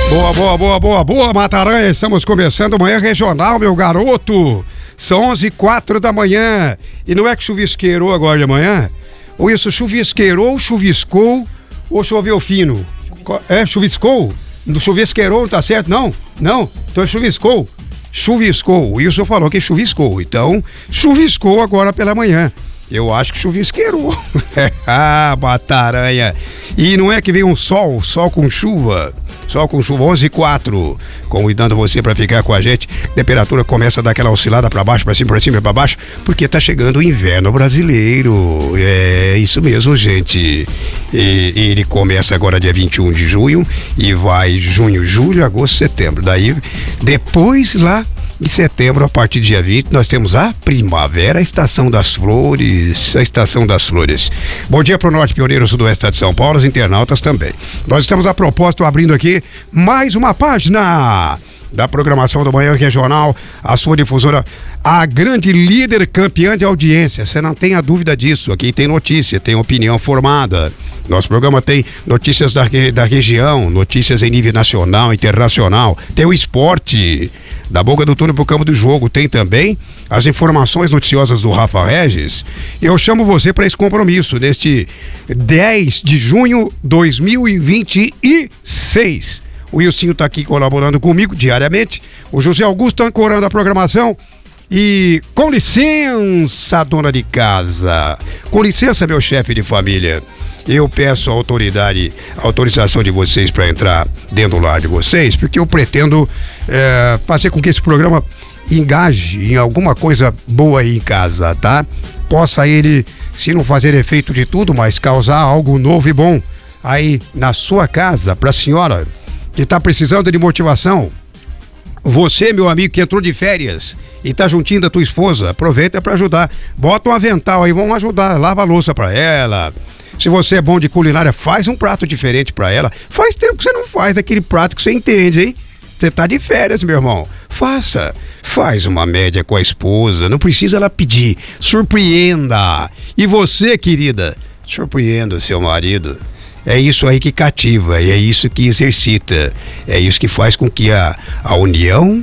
Boa, Mataranha. Estamos começando Manhã Regional, meu garoto. São 11h04 da manhã. E não é que chuvisqueirou agora de manhã? Ou isso, chuvisqueirou, chuviscou ou choveu fino? É, chuviscou? Chuvisqueirou, não tá certo? Não? Então chuviscou. Chuviscou. O Wilson falou que chuviscou. Então, chuviscou agora pela manhã. Eu acho que chuvisqueirou. Mataranha. E não é que veio um sol com chuva. Sol com chuva, 11h04, convidando você para ficar com a gente. Temperatura começa a dar aquela oscilada para baixo, para cima e para baixo, porque tá chegando o inverno brasileiro. É isso mesmo, gente. E ele começa agora dia 21 de junho e vai junho, julho, agosto, setembro. Daí, depois lá em setembro, a partir do dia 20, nós temos a primavera, a estação das flores, Bom dia para o Norte Pioneiro, Sudoeste de São Paulo, os internautas também. Nós estamos a propósito abrindo aqui mais uma página da programação do Manhã Regional, a sua difusora, a grande líder campeã de audiência, você não tenha dúvida disso. Aqui tem notícia, tem opinião formada. Nosso programa tem notícias da região, notícias em nível nacional, internacional, tem o esporte, da boca do túnel pro campo do jogo, tem também as informações noticiosas do Rafa Regis. Eu chamo você para esse compromisso neste 10 de junho de 2026. O Wilson tá aqui colaborando comigo diariamente, o José Augusto ancorando a programação. E com licença, dona de casa, com licença, meu chefe de família, eu peço a autorização de vocês para entrar dentro do lar de vocês, porque eu pretendo fazer com que esse programa engaje em alguma coisa boa aí em casa, tá? Possa ele, se não fazer efeito de tudo, mas causar algo novo e bom aí na sua casa, pra senhora que tá precisando de motivação. Você, meu amigo, que entrou de férias e tá juntinho da tua esposa, aproveita para ajudar. Bota um avental aí, vamos ajudar, lava a louça pra ela. Se você é bom de culinária, faz um prato diferente pra ela. Faz tempo que você não faz aquele prato que você entende, hein? Você tá de férias, meu irmão. Faz uma média com a esposa, não precisa ela pedir. Surpreenda. E você, querida, surpreenda o seu marido. É isso aí que cativa, é isso que exercita, é isso que faz com que a união